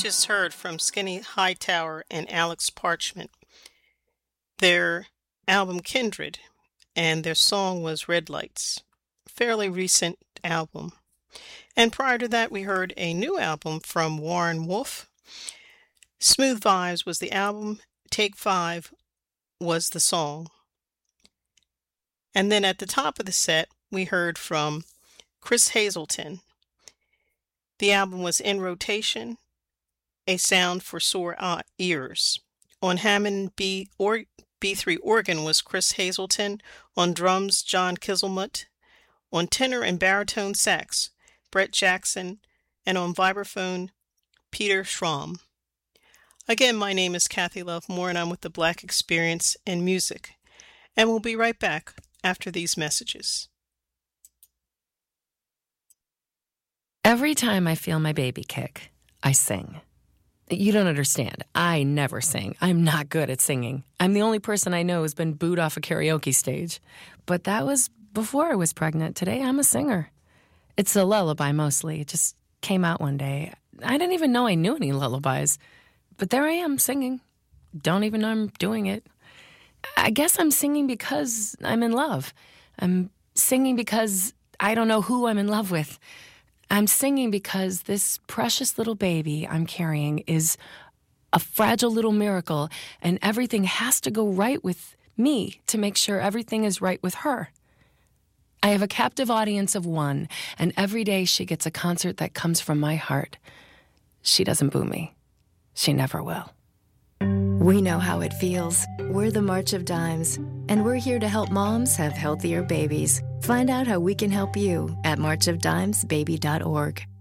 just heard from Skinny Hightower and Alex Parchment, their album Kindred, and their song was Red Lights. Fairly recent album. And prior to that, we heard a new album from Warren Wolf. Smooth Vibes was the album, Take Five was the song. And then at the top of the set, we heard from Chris Hazelton. The album was In Rotation, A Sound for Sore Ears. On Hammond B3 organ was Chris Hazelton. On drums, John Kizelmuth. On tenor and baritone sax, Brett Jackson. And on vibraphone, Peter Schramm. Again, my name is Kathy Love Moore, and I'm with the Black Experience in Music. And we'll be right back after these messages. Every time I feel my baby kick, I sing. You don't understand. I never sing. I'm not good at singing. I'm the only person I know who's been booed off a karaoke stage. But that was before I was pregnant. Today, I'm a singer. It's a lullaby mostly. It just came out one day. I didn't even know I knew any lullabies. But there I am singing. Don't even know I'm doing it. I guess I'm singing because I'm in love. I'm singing because I don't know who I'm in love with. I'm singing because this precious little baby I'm carrying is a fragile little miracle, and everything has to go right with me to make sure everything is right with her. I have a captive audience of one, and every day she gets a concert that comes from my heart. She doesn't boo me. She never will. We know how it feels. We're the March of Dimes, and we're here to help moms have healthier babies. Find out how we can help you at marchofdimesbaby.org.